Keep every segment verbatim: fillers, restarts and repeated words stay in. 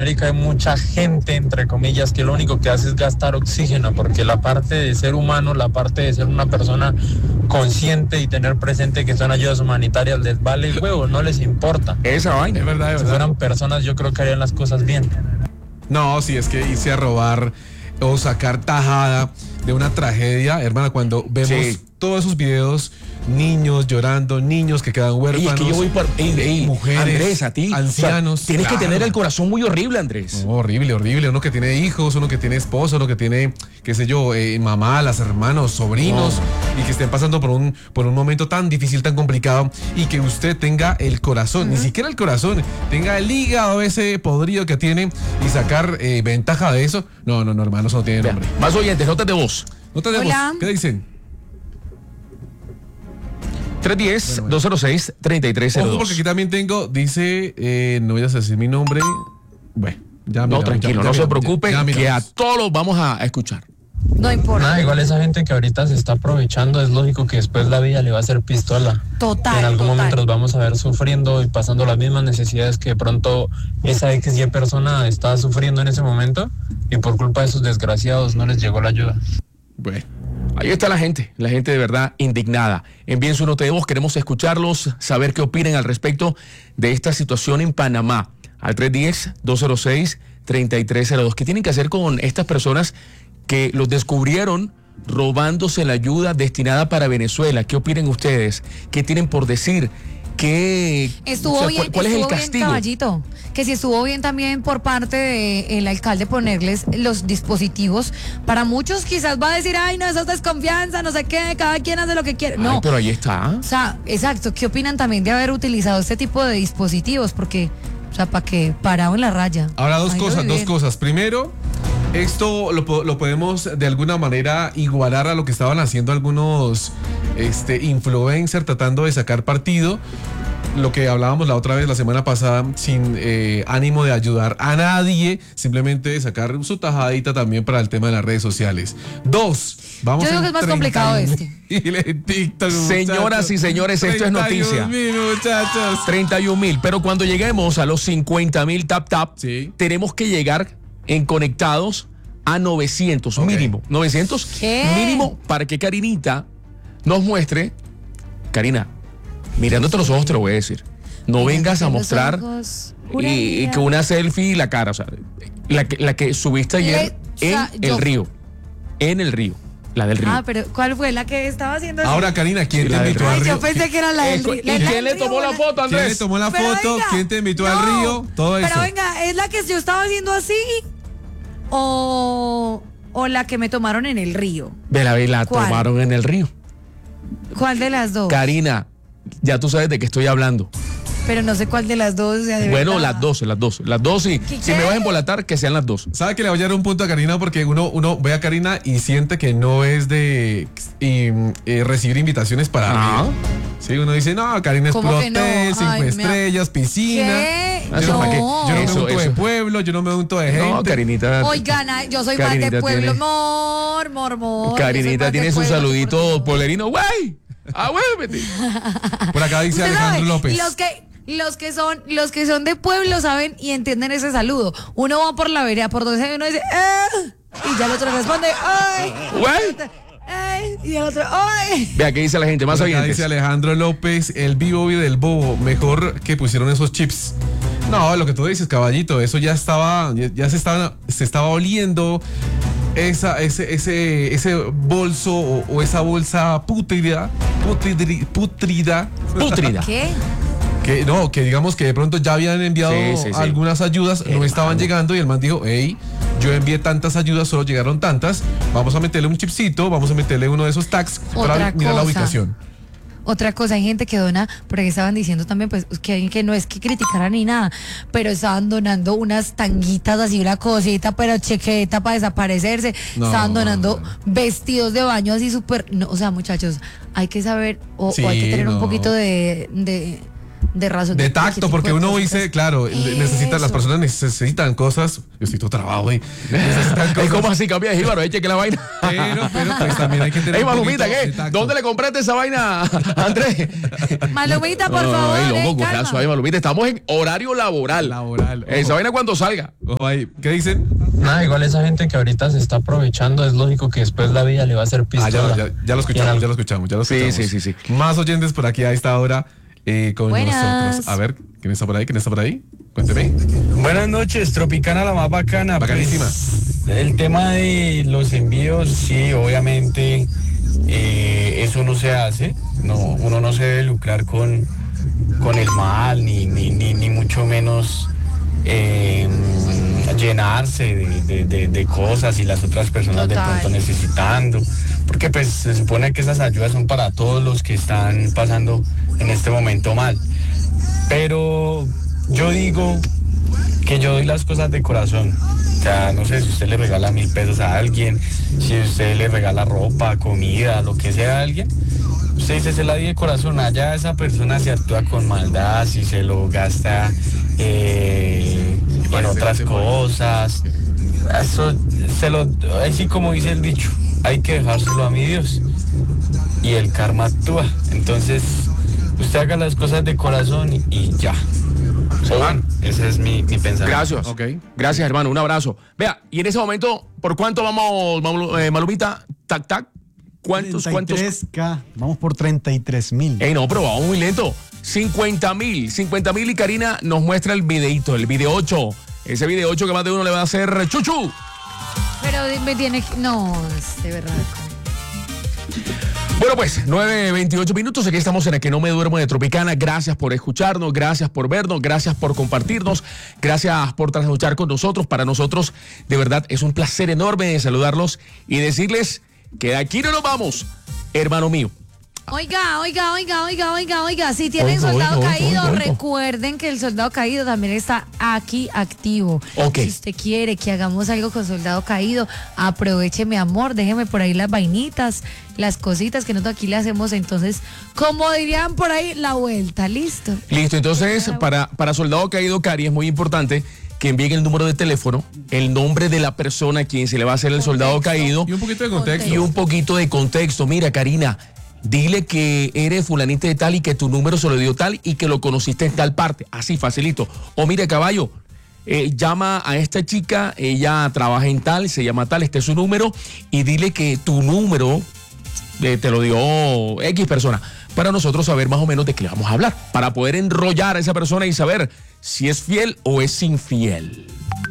Latinoamérica hay mucha gente, entre comillas, que lo único que hace es gastar oxígeno, porque la parte de ser humano, la parte de ser una persona consciente y tener presente que son ayudas humanitarias les vale el huevo, no les importa. Esa vaina. Es verdad, es verdad. Si fueran personas, yo creo que harían las cosas bien. No, si es que irse a robar o sacar tajada de una tragedia, hermana, cuando vemos Sí. todos esos videos, niños llorando, niños que quedan Ey, huérfanos, es que yo voy por. Ey, ey, mujeres, Andrés, a ti. ancianos. O sea, tienes claro. que tener el corazón muy horrible, Andrés. No, horrible, horrible. Uno que tiene hijos, uno que tiene esposo, uno que tiene, qué sé yo, eh, mamá, las hermanos, sobrinos, no. y que estén pasando por un, por un momento tan difícil, tan complicado, y que usted tenga el corazón, uh-huh. ni siquiera el corazón, tenga el hígado ese podrido que tiene y sacar eh, ventaja de eso. No, no, no, hermano, eso no tiene nombre. Más oyentes, notas de voz. Notas de voz, ¿qué dicen? tres uno cero, dos cero seis, tres tres cero dos. Ojo, porque aquí también tengo, dice, eh, no voy a decir mi nombre. Bueno, ya No, miramos, tranquilo, ya, no ya se miramos, preocupen, ya, ya que a miramos. todos los vamos a escuchar. No importa. Nada, igual esa gente que ahorita se está aprovechando, es lógico que después la vida le va a hacer pistola. Total, En algún total. momento los vamos a ver sufriendo y pasando las mismas necesidades que de pronto esa X Y persona está sufriendo en ese momento y por culpa de esos desgraciados no les llegó la ayuda. Bueno, ahí está la gente, la gente de verdad indignada. Envíen su nota de voz, queremos escucharlos, saber qué opinan al respecto de esta situación en Panamá. Al tres uno cero, dos cero seis, tres tres cero dos. ¿Qué tienen que hacer con estas personas que los descubrieron robándose la ayuda destinada para Venezuela? ¿Qué opinan ustedes? ¿Qué tienen por decir? ¿Qué, Estuvo o sea, bien, ¿cuál, cuál estuvo es el bien, castigo? Caballito, que si estuvo bien también por parte del alcalde ponerles los dispositivos. Para muchos quizás va a decir, ay, no, eso es desconfianza, no sé qué, cada quien hace lo que quiere. No, Ay, pero ahí está. o sea, exacto, ¿qué opinan también de haber utilizado este tipo de dispositivos? Porque, o sea, ¿para qué? Parado en la raya. Ahora dos Ahí lo cosas, dos viven. cosas. Primero, esto lo, po- lo podemos de alguna manera igualar a lo que estaban haciendo algunos este, influencers tratando de sacar partido. Lo que hablábamos la otra vez, la semana pasada, sin eh, ánimo de ayudar a nadie, simplemente de sacar su tajadita también para el tema de las redes sociales. Dos, vamos Yo digo en que es más complicado treinta este. mil en TikTok, Señoras muchachos. y señores, esto es noticia. treinta y un mil, muchachos. treinta y un mil, pero cuando lleguemos a los cincuenta mil tap tap, Sí. tenemos que llegar en conectados a novecientos, Ok. mínimo. novecientos ¿Qué? mínimo para que Karinita nos muestre. Karina, mirándote los ojos te lo voy a decir. No vengas a Los mostrar ojos, y, una y vida. que una selfie y la cara, o sea, la que, la que subiste ayer Le- o sea, en yo- el río. En el río. La del río. Ah, pero ¿cuál fue la que estaba haciendo así? Ahora, Karina, ¿quién Sí, te la del invitó río. al Ay, río? yo pensé que era la del Eh, río. ¿Y La del quién le río, tomó la la- foto, ¿Quién le Andrés? tomó la Pero foto? venga, ¿Quién te invitó al no, río? Todo eso. Pero venga, ¿es la que yo estaba haciendo así o, o la que me tomaron en el río? Ve la, la ¿Cuál? tomaron en el río. ¿Cuál de las dos? Karina, ya tú sabes de qué estoy hablando. Pero no sé cuál de las dos. O sea, de Bueno, verdad. las dos, las dos. Las dos, y ¿Qué, si qué? me vas a embolatar, que sean las dos. ¿Sabe que le voy a dar un punto a Karina? Porque uno, uno ve a Karina y siente que no es de y, eh, recibir invitaciones para Ah. arriba. Sí, uno dice, no, Karina es ¿Cómo pro que no? hotel, cinco Ay, me- estrellas, piscina. ¿Qué? Yo, Eso no, para qué. yo no me Eso, unto de eso. pueblo, yo no me unto de gente. No, Karinita. Oigan, ay, yo soy más de Karinita pueblo. tiene- Mor, mor, mor. Yo soy Karinita más de tiene su pueblo, saludito por Dios. polerino. ¡Güey! ¡Ah, güey! vete! Por acá dice Usted Alejandro sabe, López. Los que, los que son, los que son de pueblo saben y entienden ese saludo. Uno va por la vereda, por donde uno dice, ¡eh! Y ya el otro responde, ¡ay! ¡Güey! ¡Ay! Y el otro, ¡ay! Vea qué dice la gente, más Por acá oyentes. dice Alejandro López, el vivo vive del bobo, mejor que pusieron esos chips. No, lo que tú dices, caballito, eso ya estaba, ya, ya se estaba, se estaba oliendo esa, ese, ese, ese bolso o, o esa bolsa putrida, putridri- putrida, Pútrida. ¿Qué? que no, que digamos que de pronto ya habían enviado Sí, sí, sí. algunas ayudas, no Hermano. estaban llegando y el man dijo, hey, yo envié tantas ayudas, solo llegaron tantas, vamos a meterle un chipcito, vamos a meterle uno de esos tags para Otra mirar la cosa. ubicación. Otra cosa, hay gente que dona, porque estaban diciendo también, pues, que, que no es que criticaran ni nada, pero estaban donando unas tanguitas así, una cosita, pero chequeta para desaparecerse. No. Estaban donando vestidos de baño así súper. No, o sea, muchachos, hay que saber, o, Sí, o hay que tener un no. poquito de, de, de razón. De tacto, porque uno dice, claro, necesita, las personas necesitan cosas. Yo estoy todo trabajo ahí. Necesitan cosas. ¿Cómo así cambia de jíbaro? Eche que la vaina. Pero, pero, pues también hay que tener. Ey, Malumita, ¿qué? ¿Dónde le compraste esa vaina, Andrés? Malumita, por No, favor. ey, loco, eh, coñazo, calma. ahí, Malumita. Estamos en horario laboral. Laboral. ojo. Esa vaina cuando salga. Ojo ahí. ¿Qué dicen? Nada, igual esa gente que ahorita se está aprovechando, es lógico que después la vida le va a hacer Ah, pistola. ya, ya, ya lo escuchamos, ya lo escuchamos, ya lo Sí, escuchamos. sí, sí, sí. Más oyentes por aquí a esta hora eh, con Buenas. nosotros. A ver, ¿quién está por ahí? ¿Quién está por ahí? Cuénteme. Buenas noches, Tropicana la más bacana. Bacanísima. Pues, el tema de los envíos, sí, obviamente eh, eso no se hace. No, uno no se debe lucrar con, con el mal, ni, ni, ni, ni mucho menos eh, llenarse de, de, de, de cosas y las otras personas Total. de pronto necesitando. Porque pues se supone que esas ayudas son para todos los que están pasando en este momento mal. Pero yo digo que yo doy las cosas de corazón. O sea, no sé si usted le regala mil pesos a alguien, si usted le regala ropa, comida, lo que sea a alguien, usted dice, se la di de corazón. Allá esa persona se actúa con maldad, si se lo gasta eh, en otras cosas. Eso se lo, así como dice el dicho, hay que dejárselo a mi Dios y el karma actúa. Entonces, usted haga las cosas de corazón y, y ya. Bueno, ese es mi, mi pensamiento. Gracias. Ok. Gracias, hermano. Un abrazo. Vea, y en ese momento, ¿por cuánto vamos, Malu- eh, Malumita? Tac, tac. ¿Cuántos, cuántos? treinta y tres K, vamos por treinta y tres mil. Ey, no, pero vamos muy lento. cincuenta mil. cincuenta mil y Karina nos muestra el videito, el video ocho. Ese video ocho que más de uno le va a hacer chuchu. Pero me tiene que. No, es de verdad. Bueno, pues, nueve veintiocho minutos. Aquí estamos en el Que No Me Duermo de Tropicana. Gracias por escucharnos, gracias por vernos, gracias por compartirnos, gracias por trasnochar con nosotros. Para nosotros, de verdad, es un placer enorme saludarlos y decirles que de aquí no nos vamos, hermano mío. Oiga, oiga, oiga, oiga, oiga, oiga, si tienen Oiga, soldado oiga, caído, oiga, oiga. recuerden que el soldado caído también está aquí activo. Ok. Si usted quiere que hagamos algo con soldado caído, aproveche, mi amor, déjeme por ahí las vainitas, las cositas que nosotros aquí le hacemos. Entonces, como dirían por ahí, la vuelta, listo. Listo, entonces, para, para Soldado Caído, Cari, es muy importante que envíen el número de teléfono, el nombre de la persona a quien se le va a hacer el soldado Contexto. caído Y un poquito de contexto. y un poquito de contexto. Mira, Karina, dile que eres fulanita de tal y que tu número se lo dio tal y que lo conociste en tal parte. Así, facilito. O mire, caballo, eh, llama a esta chica, ella trabaja en tal, se llama tal, este es su número, y dile que tu número eh, te lo dio X persona, para nosotros saber más o menos de qué le vamos a hablar, para poder enrollar a esa persona y saber si es fiel o es infiel.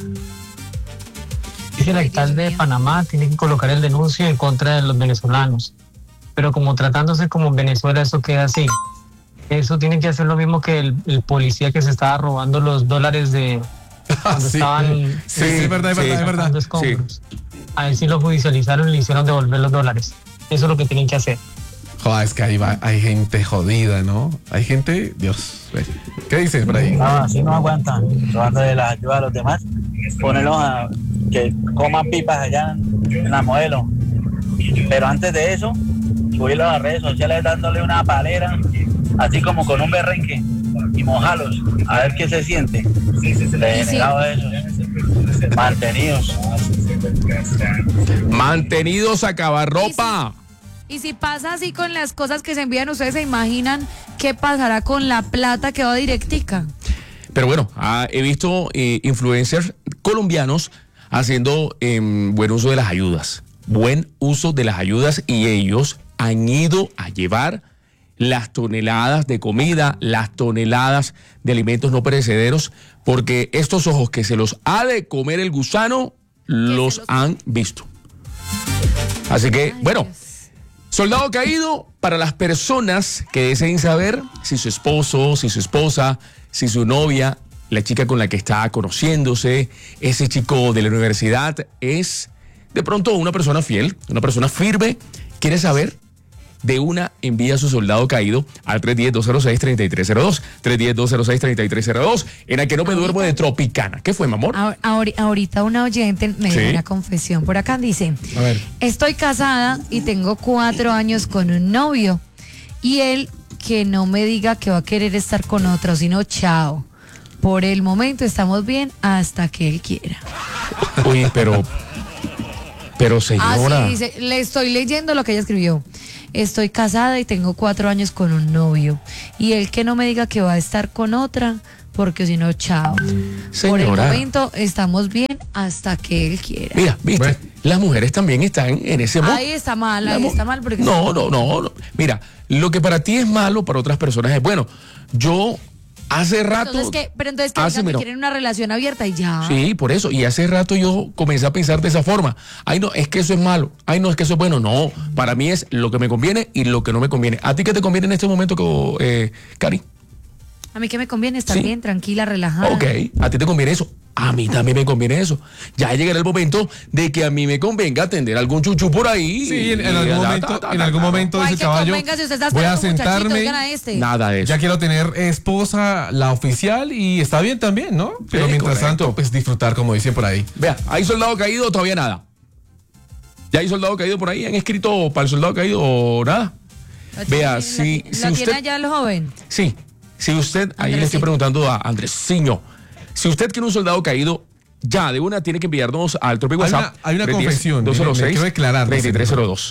Dice el alcalde de Panamá tiene que colocar el denuncio en contra de los venezolanos. Pero como tratándose como en Venezuela, eso queda así. Eso tiene que hacer lo mismo que el, el policía que se estaba robando los dólares de cuando Sí. estaban Sí, sí, es verdad, es sí, verdad, es verdad. sacando escombros. A ver si lo judicializaron y le hicieron devolver los dólares. Eso es lo que tienen que hacer. Joder, es que ahí va, hay gente jodida, ¿no? Hay gente, Dios. ve. ¿Qué dicen por ahí? No, así no aguantan. Robando de la ayuda a los demás. Ponerlos a que coman pipas allá en la modelo. Pero antes de eso, subirlos a las redes sociales dándole una palera, así como con un berrenque, y mojarlos, a ver qué se siente. Denegado de eso. Mantenidos. Mantenidos a cavarropa. Y si pasa así con las cosas que se envían, ¿ustedes se imaginan qué pasará con la plata que va directica? Pero bueno, ah, he visto eh, influencers colombianos haciendo eh, buen uso de las ayudas. Buen uso de las ayudas y ellos han ido a llevar las toneladas de comida, las toneladas de alimentos no perecederos, porque estos ojos que se los ha de comer el gusano, los los- han visto. Así que, Ay, bueno, Dios. soldado caído para las personas que deseen saber si su esposo, si su esposa, si su novia, la chica con la que está conociéndose, ese chico de la universidad es de pronto una persona fiel, una persona firme, quiere saber. De una, envía a su soldado caído al tres uno cero, dos cero seis, tres tres cero dos, tres uno cero, dos cero seis, tres tres cero dos, en el Que No Me Duermo de Tropicana. ¿Qué fue, mi amor? Ahor- ahori- Ahorita una oyente me dio Sí. una confesión por acá, dice, A ver. estoy casada y tengo cuatro años con un novio y él que no me diga que va a querer estar con otro, sino chao. Por el momento estamos bien hasta que él quiera. Uy, pero, pero señora. Así dice, le estoy leyendo lo que ella escribió. Estoy casada y tengo cuatro años con un novio. Y él que no me diga que va a estar con otra, porque si no, chao. Señora. Por el momento estamos bien hasta que él quiera. Mira, viste, Bueno. las mujeres también están en ese modo. Ahí está mal, ahí La mu- está mal. Porque No, no, no, no. Mira, lo que para ti es malo, para otras personas es bueno. Yo hace rato. Entonces, ¿qué? Pero entonces que hace, digan que mira, quieren una relación abierta y ya. Sí, por eso. Y hace rato yo comencé a pensar de esa forma. Ay, no, es que eso es malo. Ay, no, es que eso es bueno. No, para mí es lo que me conviene y lo que no me conviene. ¿A ti qué te conviene en este momento, eh, Cari? A mí que me conviene estar Sí. bien, tranquila, relajada. Ok, a ti te conviene eso. A mí también me conviene eso. Ya llegará el momento de que a mí me convenga atender algún chuchu por ahí. Sí, en, en Y algún ta, momento, ta, ta, en ta, algún ta. momento Ay, ese que caballo. convenga si usted está Voy a esperando, muchachito, sentarme. oigan a este. Nada de eso. Ya quiero tener esposa, la oficial, y está bien también, ¿no? Pero Sí, mientras correcto. tanto, pues disfrutar, como dicen por ahí. Vea, ¿hay soldado caído? Todavía nada. ¿Ya hay soldado caído por ahí? ¿Han escrito para el soldado caído o nada? ¿Lo Vea, tiene- si, ¿Lo si tiene usted... allá el joven? Sí, si usted, ahí le estoy Andresiño. preguntando a Andresiño, si usted quiere un soldado caído, ya de una tiene que enviarnos al trope Hay WhatsApp. una- hay una confesión, me- me quiero declarar, treinta y tres cero dos.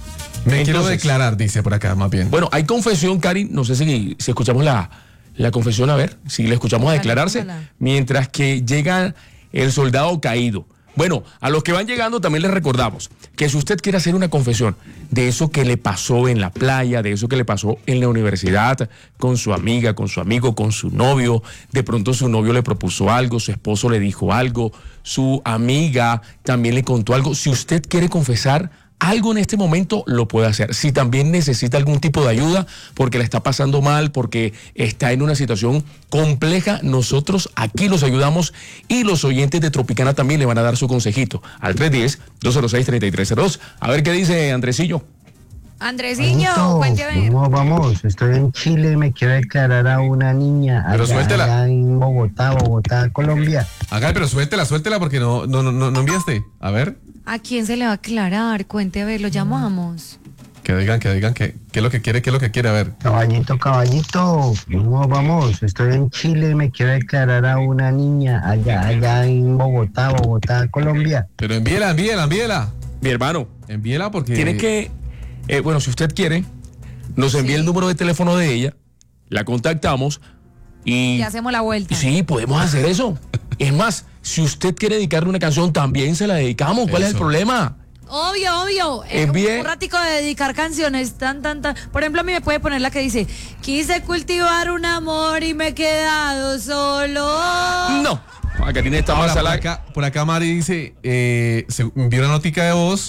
Me quiero Entonces- declarar, dice por acá, más bien. Bueno, hay confesión, Cari, no sé si, si escuchamos la, la confesión, a ver, si le escuchamos a Póngala, declararse, póngala. mientras que llega el soldado caído. Bueno, a los que van llegando también les recordamos que si usted quiere hacer una confesión de eso que le pasó en la playa, de eso que le pasó en la universidad, con su amiga, con su amigo, con su novio, de pronto su novio le propuso algo, su esposo le dijo algo, su amiga también le contó algo, si usted quiere confesar algo en este momento, lo puede hacer. Si también necesita algún tipo de ayuda porque le está pasando mal, porque está en una situación compleja, nosotros aquí los ayudamos y los oyentes de Tropicana también le van a dar su consejito al tres uno cero, dos cero seis, tres tres cero dos. A ver qué dice Andresillo. Andresiño, Manito, cuénteme. ¿cómo vamos? Estoy en Chile y me quiero declarar a una niña Pero allá, suéltela. allá en Bogotá, Bogotá, Colombia. Acá, pero suéltela, suéltela porque no, no, no, no enviaste. A ver, ¿A quién se le va a aclarar? Cuente, a ver, lo llamamos. que digan, que digan que qué es lo que quiere, qué es lo que quiere. A ver. Caballito, caballito, ¿cómo vamos? Estoy en Chile y me quiero declarar a una niña allá, allá en Bogotá, Bogotá, Colombia. Pero envíela, envíela, envíela. Mi hermano, Envíela porque. tiene que, eh, bueno, si usted quiere, nos envía Sí. el número de teléfono de ella, la contactamos y... Y hacemos la vuelta. Sí, podemos hacer eso. Es más, si usted quiere dedicarle una canción, también se la dedicamos. ¿Cuál es el Eso. problema? Obvio, obvio. Eh, Envíe- un, un ratico de dedicar canciones, tan, tan, tan. Por ejemplo, a mí me puede poner la que dice: quise cultivar un amor y me he quedado solo. No. A Karina está Ahora, más por, a la... acá, por acá Mari dice, eh, se envió una notica de voz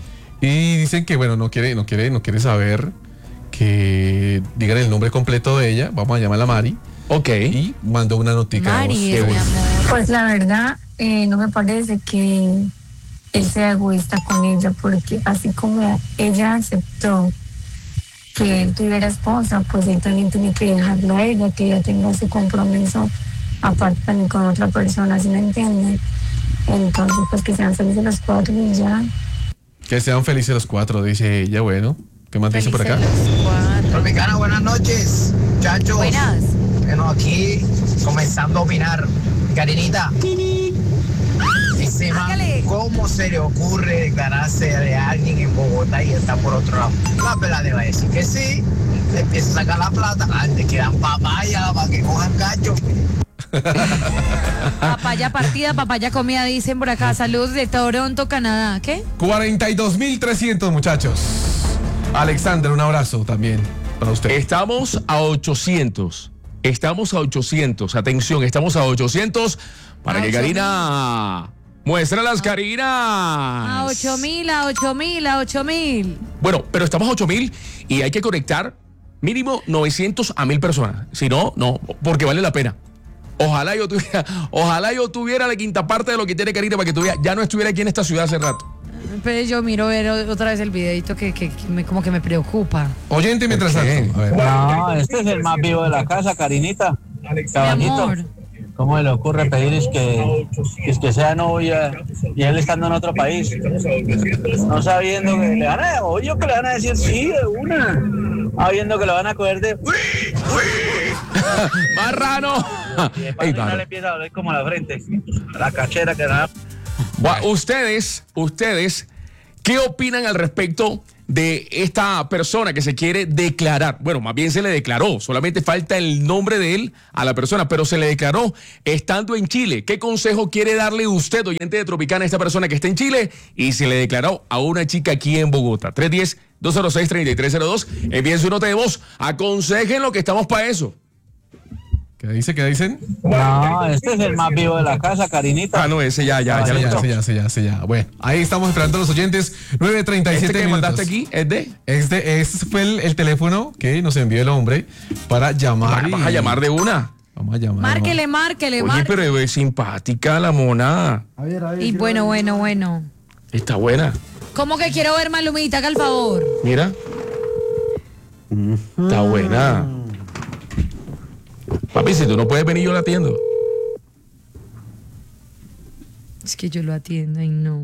y dicen que, bueno, no quiere, no quiere, no quiere saber que digan el nombre completo de ella. Vamos a llamarla Mari. Ok. Y mandó una notica Mari, de es voz. mi amor. Pues la verdad, eh, no me parece que él sea egoísta con ella, porque así como ella aceptó que él tuviera esposa, pues él también tiene que dejarlo a ella, que ella tenga su compromiso aparte también con otra persona, ¿sí me entienden? Entonces, pues que sean felices los cuatro y ya. Que sean felices los cuatro, dice ella. Bueno, ¿qué más dice por acá? Felices los cuatro. Tropicana, buenas noches, muchachos. Buenas. Bueno, aquí comenzando a opinar. Karinita, ese man, Hágale. ¿cómo se le ocurre declararse de alguien en Bogotá y está por otro lado? La pela le va a decir que sí, le empieza a sacar la plata, antes quedan papaya para que cojan cacho. Papaya partida, papaya comida, dicen por acá. Saludos de Toronto, Canadá. ¿Qué? cuarenta y dos mil trescientos, muchachos. Alexander, un abrazo también para usted. Estamos a ochocientos. Estamos a ochocientos. Atención, estamos a ochocientos para A que ocho Karina muestre las Karinas. A ocho mil, a ocho mil, a ocho mil. Bueno, pero estamos a ocho mil y hay que conectar mínimo novecientos a mil personas. Si no, no, porque vale la pena. Ojalá yo tuviera, ojalá yo tuviera la quinta parte de lo que tiene Karina para que tuviera, ya no estuviera aquí en esta ciudad hace rato. Pues yo miro ver otra vez el videito que, que, que me, como que me preocupa. Oyente mientras ¿Por qué? tanto. A ver. No, este es el más vivo de la casa, Karinita. Mi Caballito. amor. ¿Cómo le ocurre pedir es que, es que sea novia y él estando en otro país? No sabiendo que le van a, obvio que le van a decir sí de una. Ah, viendo que lo van a coger de... ¡Marrano! Y de paso Ey, no mano. le empieza a doler como la frente. La cachera que nada. Gua- Ustedes, ustedes, ¿qué opinan al respecto de esta persona que se quiere declarar? Bueno, más bien se le declaró, solamente falta el nombre de él a la persona, pero se le declaró estando en Chile. ¿Qué consejo quiere darle usted, oyente de Tropicana, a esta persona que está en Chile y se le declaró a una chica aquí en Bogotá? tres uno cero, dos cero seis, tres tres cero dos. Envíen su nota de voz. Aconsejen lo que estamos para eso. ¿Qué dice? ¿Qué dicen? No, este es el más vivo de la casa, Karinita. Ah, no, ese ya, ya, ya, Ya, lo ya, escuchó. ya, ya, ya, ya. Bueno, ahí estamos esperando a los oyentes. nueve treinta y Este siete que minutos. mandaste aquí es de... Este, este fue el, el teléfono que nos envió el hombre para llamar. Vas a y- llamar de una. Vamos a llamar. Márquele, márquele, Oye, márquele. pero es simpática la mona. A ver, a ver. Y bueno, bueno, bueno. Está buena. ¿Cómo que quiero ver Malumita? Haga el favor. Mira. Está buena. Papi, si tú no puedes venir, yo la atiendo. Es que yo lo atiendo y no.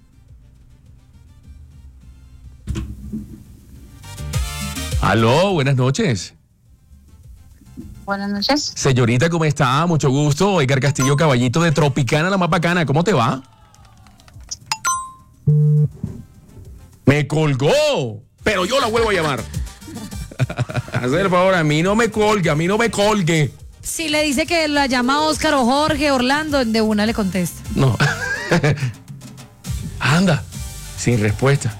Aló, buenas noches. Buenas noches. Señorita, ¿cómo está? Mucho gusto. Edgar Castillo, caballito de Tropicana, la más bacana. ¿Cómo te va? Me colgó. Pero yo la vuelvo a llamar. Hacer el favor, a mí no me colgue, a mí no me colgue. Si le dice que la llama Oscar o Jorge, Orlando, de una le contesta. No. Anda, sin respuesta.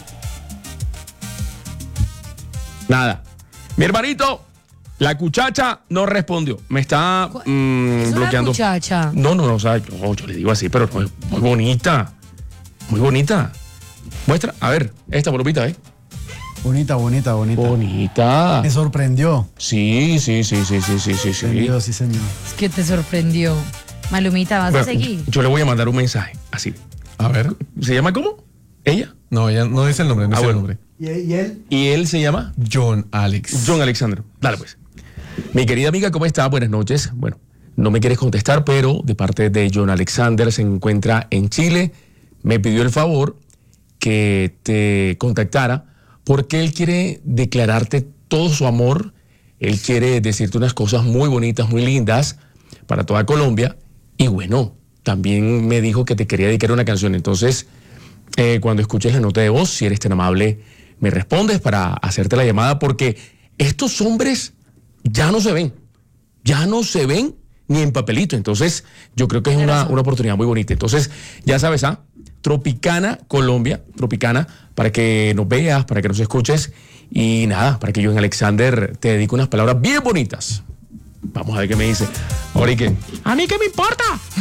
Nada. Mi hermanito, la cuchacha no respondió. Me está mm, Es una bloqueando. muchacha. No, no, no, o sea, yo, yo le digo así, pero muy, muy bonita. Muy bonita. Muestra, a ver, esta bolupita, ¿eh? Bonita, bonita, bonita. Bonita. Me sorprendió. Sí, sí, sí, sí, sí, sí, sí, sí. Sorprendió, sí, señor. Es que te sorprendió. Malumita, ¿vas Bueno, a seguir? yo le voy a mandar un mensaje, así. A ver. ¿Se llama cómo? ¿Ella? No, ella no dice el nombre, no Ah, dice bueno. el nombre. ¿Y, y él? ¿Y él se llama? John Alex. John Alexander. Dale pues. Mi querida amiga, ¿cómo está? Buenas noches. Bueno, no me quieres contestar, pero de parte de John Alexander, se encuentra en Chile. Me pidió el favor que te contactara porque él quiere declararte todo su amor. Él quiere decirte unas cosas muy bonitas, muy lindas para toda Colombia. Y bueno, también me dijo que te quería dedicar una canción. Entonces, eh, cuando escuches la nota de voz, si eres tan amable, me respondes para hacerte la llamada, porque estos hombres ya no se ven, ya no se ven ni en papelito. Entonces, yo creo que es una, una oportunidad muy bonita. Entonces, ya sabes, ¿ah? Tropicana Colombia, Tropicana, para que nos veas, para que nos escuches y nada, para que yo en Alexander te dedique unas palabras bien bonitas. Vamos a ver qué me dice. Ahora, ¿y qué? ¿A mí qué me importa?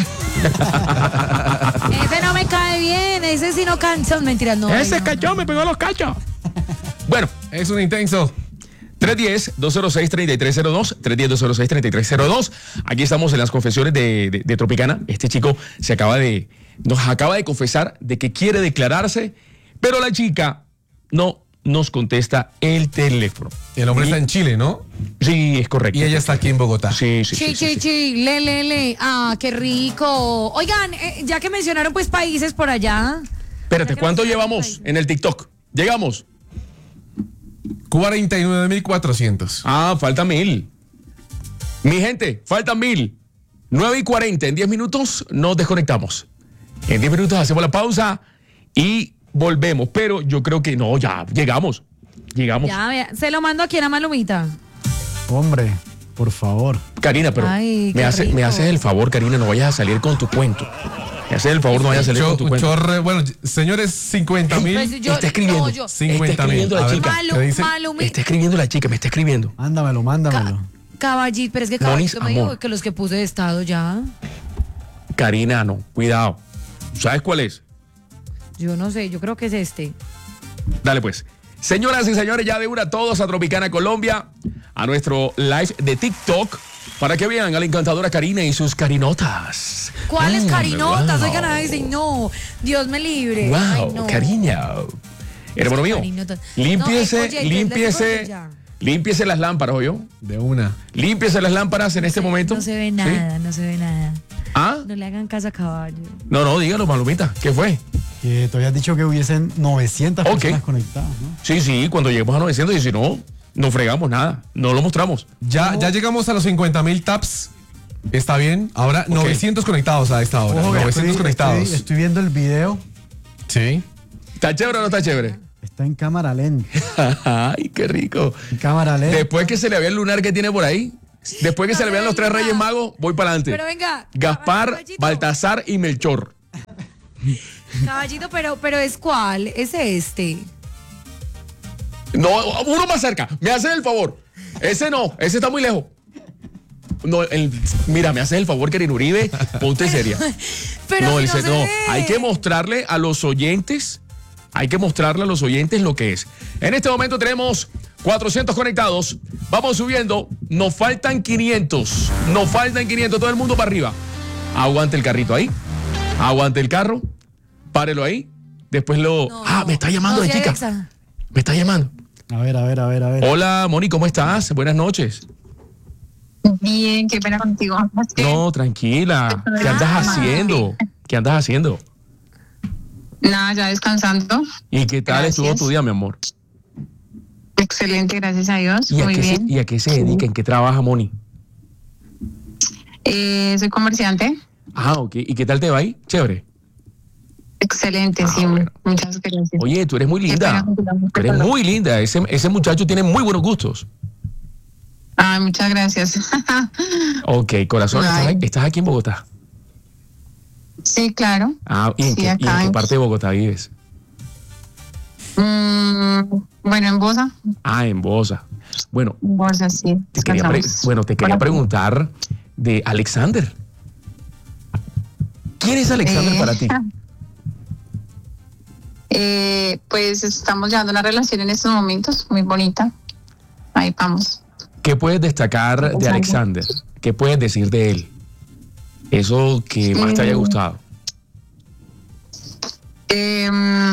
Ese no me cae bien, ese sí no cansa. Mentira, no. Ese no, cachón no. me pegó los cachos. Bueno, Es un intenso. tres uno cero, dos cero seis, tres tres cero dos, tres uno cero, dos cero seis, tres tres cero dos. Aquí estamos en las confesiones de, de, de Tropicana. Este chico se acaba de, nos acaba de confesar de que quiere declararse, pero la chica no nos contesta el teléfono. El hombre Y- está en Chile, ¿no? Sí, es correcto. Y ella está aquí en Bogotá. Sí, sí, Chi, sí. sí, chi, sí. chi, le, le, le. Ah, qué rico. Oigan, eh, ya que mencionaron pues países por allá. Espérate, ¿cuánto llevamos en el TikTok? ¿Llegamos? cuarenta y nueve mil cuatrocientos. Ah, falta mil. Mi gente, faltan mil. nueve y cuarenta. En diez minutos nos desconectamos. En diez minutos hacemos la pausa y volvemos. Pero yo creo que no, ya llegamos. Llegamos. Ya, vea, se lo mando aquí a la Malumita. Hombre, por favor. Karina, pero Ay, me, qué hace, me rico. haces el favor, Karina, no vayas a salir con tu cuento. Me haces el favor, no vayas a salir Cho- con tu cuento. chorre- bueno, señores, cincuenta mil. Pues yo- está escribiendo. no, yo- Está cincuenta mil. escribiendo la A ver, chica. Malu- ¿qué dice? Malumi- Está escribiendo la chica, me está escribiendo. Mándamelo, mándamelo. Caballito, pero es que Monis, Caballito me dijo amor. que los que puse de estado ya. Karina, no, cuidado. ¿Sabes cuál es? Yo no sé, yo creo que es este. Dale pues. Señoras y señores, ya de una todos a Tropicana Colombia, a nuestro live de TikTok, para que vean a la encantadora Karina y sus carinotas. ¿Cuáles Mm, carinotas? wow. Oigan, ay, sí, no. Dios me libre. Wow, Ay, no. cariño. Hermano mío, Carinotas. límpiese, No, eh, oye, límpiese, denle ya. límpiese las lámparas, ¿oyó? De una. Límpiese las lámparas en este momento. No se ve ¿Sí? nada, no se ve nada. ¿Ah? No le hagan caso a caballo. No, no, dígalo, Malumita. ¿Qué fue? Que tú habías dicho que hubiesen novecientas Ok. personas conectadas, ¿no? Sí, sí, cuando lleguemos a novecientos y si no, No fregamos nada, no lo mostramos. Ya, ya llegamos a los cincuenta mil taps. Está bien. Ahora Ok. novecientos conectados a esta hora. Ojo que novecientos estoy, conectados. Estoy, estoy viendo el video. Sí. ¿Está chévere o no está chévere? Está en cámara lenta. Ay, qué rico. En cámara lenta. Después que se le vea el lunar que tiene por ahí, después que se le vean los tres reyes magos, voy para adelante. Pero venga. Gaspar, caballito, Baltasar y Melchor. Caballito, pero, pero es cuál, es este. No, uno más cerca. Me haces el favor. Ese no, ese está muy lejos. No, el, mira, me haces el favor, Karen Uribe, ponte seria. Pero no, si el no se- se no, ve. hay que mostrarle a los oyentes, hay que mostrarle a los oyentes lo que es. En este momento tenemos cuatrocientos conectados, vamos subiendo, nos faltan quinientos, nos faltan quinientos, todo el mundo para arriba. Aguante el carrito ahí, aguante el carro, párelo ahí, después lo... No, ah, me está llamando no, la sí, chica, Alexa. me está llamando. A ver, a ver, a ver, a ver. Hola, Moni, ¿cómo estás? Buenas noches. Bien, qué pena contigo. Es que, No, tranquila. ¿Qué andas haciendo? ¿Qué andas haciendo? Nada, ya descansando. ¿Y qué tal Gracias. estuvo tu día, mi amor? Excelente, gracias a Dios. ¿Y a, Muy qué se, bien. ¿Y a qué se dedica? ¿En qué trabaja, Moni? Eh, soy comerciante. Ah, ok. ¿Y qué tal te va ahí? Chévere. Excelente, Ah, sí. bueno. Muchas gracias. Oye, tú eres muy Qué linda. pena contigo, Tú eres muy linda. Ese, ese muchacho tiene muy buenos gustos. Ay, muchas gracias. Ok, corazón, ¿estás, Ay. estás aquí en Bogotá? Sí, claro. Ah, ¿y en, Sí, qué, y en acá qué en- parte de Bogotá vives? Mm, bueno, en Bosa. Ah, en Bosa. Bueno, En Bosa, sí. te quería, pre- descansamos. bueno, te quería Hola. preguntar de Alexander. ¿Quién es Alexander Eh, para ti? Eh, pues estamos llevando una relación en estos momentos muy bonita. Ahí vamos. ¿Qué puedes destacar de Alexander? ¿Qué puedes decir de él? Eso que más te haya Mm. gustado. Eh,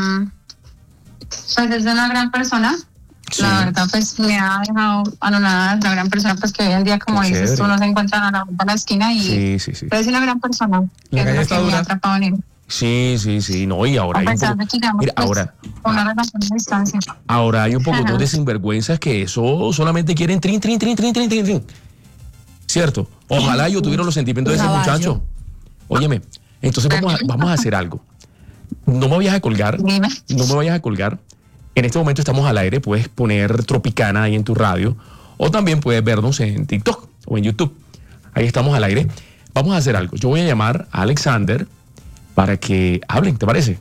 pues es una gran persona. Sí. La verdad, pues me ha dejado anonadada. La gran persona, pues que hoy en día, como Qué dices, tú chévere. no se encuentran a la vuelta de la esquina y Sí, sí, sí. pero es una gran persona. Que La es calle lo está que me dura. ha atrapado en él. Sí, sí, sí. No, y ahora A hay un pesar poco, de que digamos, mira, pues, ahora, una relación a distancia. ahora hay un poco Ajá. de sinvergüenzas que eso solamente quieren trin, trin, trin, trin, trin, trin, trin. ¿Cierto? Ojalá yo tuviera los sentimientos de ese Caballo. muchacho. Óyeme, entonces vamos a, vamos a hacer algo. No me vayas a colgar. Dime. No me vayas a colgar. En este momento estamos al aire, puedes poner Tropicana ahí en tu radio o también puedes vernos en TikTok o en YouTube. Ahí estamos al aire. Vamos a hacer algo. Yo voy a llamar a Alexander para que hablen, ¿te parece?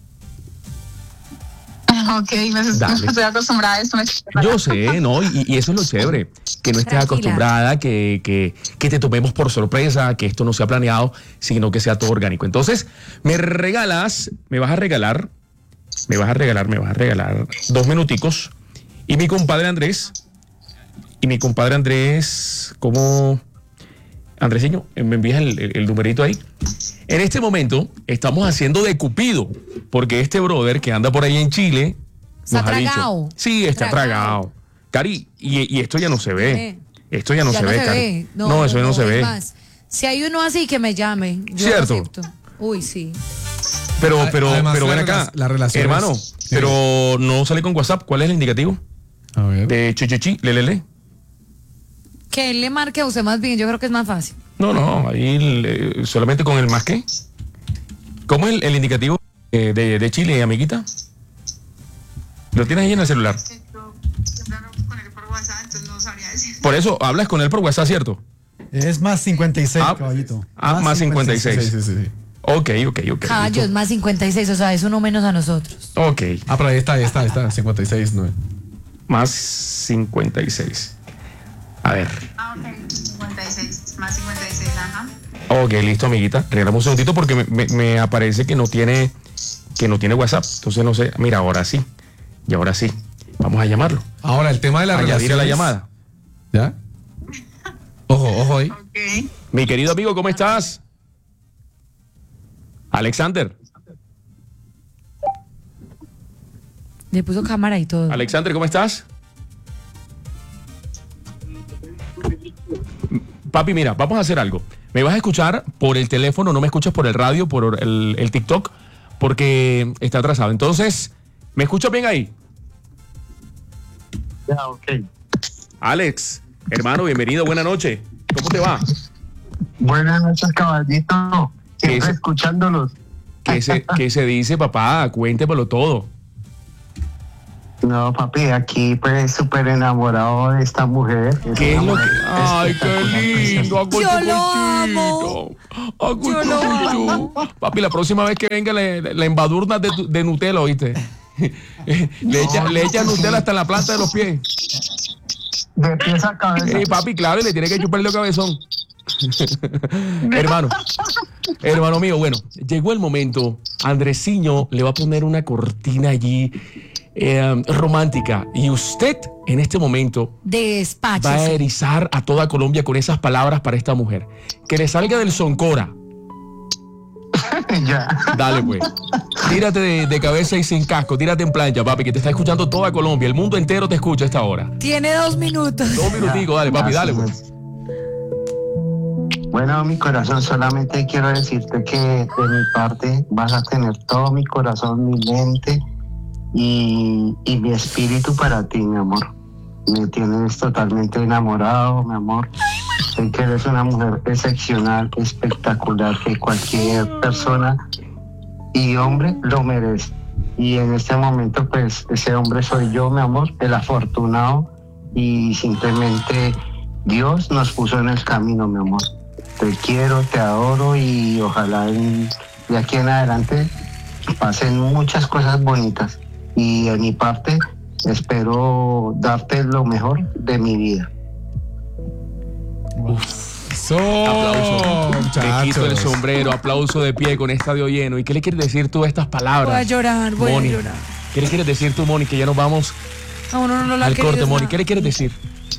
Ok, pues, Dale. estoy acostumbrada a esto. me- Yo sé, ¿no? Y, y eso es lo chévere, que no estés Tranquila. acostumbrada, que, que, que te tomemos por sorpresa, que esto no sea planeado, sino que sea todo orgánico. Entonces, me regalas, me vas a regalar, me vas a regalar, me vas a regalar dos minuticos. Y mi compadre Andrés, y mi compadre Andrés, ¿cómo? Andresiño, me envías el, el- el numerito ahí. En este momento estamos haciendo de Cupido, porque este brother que anda por ahí en Chile Está nos ha dicho. tragado. Sí, está Tragado. tragado. Cari, y, y esto ya no se ve. Esto ya no Ya se ve, Cari. ve. No, eso ya no se es ve. más, si hay uno así, que me llame. Yo Cierto. lo acepto. Uy, sí. Pero, A- pero, además, pero la ven acá, rela- la relación hermano, es- sí. pero no sale con WhatsApp. ¿Cuál es el indicativo? A ver. De chichichi, lelele. Que él le marque a usted más bien, yo creo que es más fácil. No, no, ahí le- solamente con el más que. ¿Cómo es el, el indicativo eh, de, de Chile, amiguita? ¿Lo tienes ahí en el celular? Por eso, hablas con él por WhatsApp, ¿cierto? Es más cincuenta y seis, Ah, caballito. Ah, más cincuenta y seis. Sí, sí, sí, sí. Ok, ok, ok. Caballo, listo. es más cincuenta y seis, o sea, es uno menos a nosotros. Ok, Ah, pero ahí está, ahí está, ahí está. cincuenta y seis, no. más cincuenta y seis. A ver. Ah, ok, cincuenta y seis, más cincuenta y seis, ajá. Ok, listo, amiguita. Regalamos un segundito porque me, me- me aparece que no tiene que no tiene WhatsApp. Entonces no sé. Mira, ahora sí. Y ahora sí. Vamos a llamarlo. Ahora, el tema de la Añadir relación. a la llamada. ¿Ya? Ojo, ojo ahí. Ok. Mi querido amigo, ¿cómo estás? Alexander. Le puso cámara y todo. Alexander, ¿cómo estás? Papi, mira, vamos a hacer algo. Me vas a escuchar por el teléfono, no me escuchas por el radio, por el, el TikTok, porque está atrasado. Entonces, ¿me escuchas bien ahí? Ya, ok. Alex, hermano, bienvenido, buena noche. ¿Cómo te va? Buenas noches, caballito. Siempre se- escuchándolos. ¿Qué se, qué se dice, papá? Cuéntemelo todo. No, papi, aquí pues súper enamorado de esta mujer. ¿Qué es una lo que...? mujer ¡Ay, espectacular, qué lindo! preciosa. Acucho, Yo lo acuchito. Acucho, Yo lo acucho. Papi, la próxima vez que venga le, le embadurnas de, tu- de Nutella, ¿oíste? le echa, le echa Nutella hasta en la planta de los pies. De pies a cabeza. Ey, papi, claro, y le tiene que chupar el cabezón. hermano, hermano mío, bueno, llegó el momento. Andresiño le va a poner una cortina allí eh, romántica. Y usted, en este momento, va a Despáchese. erizar a toda Colombia con esas palabras para esta mujer. Que le salga del Soncora. Ya. Dale, pues. Tírate de, de cabeza y sin casco. Tírate en plancha, papi, que te está escuchando toda Colombia. El mundo entero te escucha a esta hora. Tiene dos minutos. Dos minuticos, dale, papi, dale, Así pues. es. Bueno, mi corazón, solamente quiero decirte que de mi parte vas a tener todo mi corazón, mi mente y, y mi espíritu para ti, mi amor. Me tienes totalmente enamorado, mi amor. Sé que eres una mujer excepcional, espectacular, que cualquier persona y hombre lo merece. Y en este momento, pues, ese hombre soy yo, mi amor, el afortunado, y simplemente Dios nos puso en el camino, mi amor. Te quiero, te adoro y ojalá en- de aquí en adelante pasen muchas cosas bonitas. Y de mi parte, espero darte lo mejor de mi vida. Eso, Aplauso. Me quito el muchachos. sombrero, aplauso de pie con estadio lleno. ¿Y qué le quieres decir tú a estas palabras? Voy a llorar, voy Moni? a llorar. ¿Qué le quieres decir tú, Moni? Que ya nos vamos A uno no la al querido corte, Moni. nada. ¿Qué le quieres decir?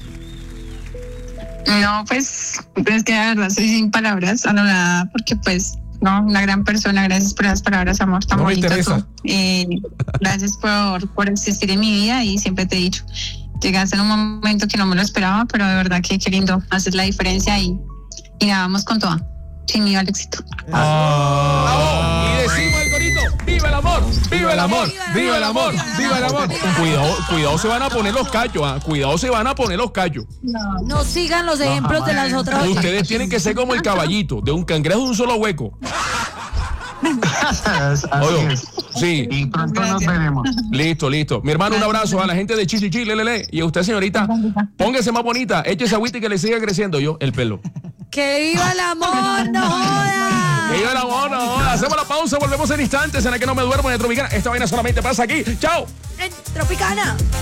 No, pues, es que de verdad soy sin palabras, anonadada, porque pues, no, una gran persona, gracias por esas palabras, amor, tan No me bonito interesa. tú. Eh, gracias por, por existir en mi vida y siempre te he dicho, llegaste en un momento que no me lo esperaba, pero de verdad que qué lindo, haces la diferencia y, y nada, vamos con toda, sin miedo al éxito. Ah. Y decimos el corito, ¡viva el amor! ¡Viva el amor! ¡Viva el amor! ¡Viva el amor! Cuidado, cuidado se van a poner los callos, ¿ah? Cuidado se van a poner los callos. No sigan los ejemplos de las otras. Ustedes tienen que ser como el caballito, de un cangrejo de un solo hueco. Así Oye, es. sí. Y pronto nos veremos. Listo, listo. Mi hermano, un abrazo a la gente de Chichichi, lelele. Y a usted, señorita, póngase más bonita, échese agüita y que le siga creciendo yo el pelo. ¡Que viva el amor! ¡No jodas! Que viva el amor, no joda. Hacemos la pausa, volvemos en instantes en la que no me duermo en el Tropicana. Esta vaina solamente pasa aquí. ¡Chao! En Tropicana.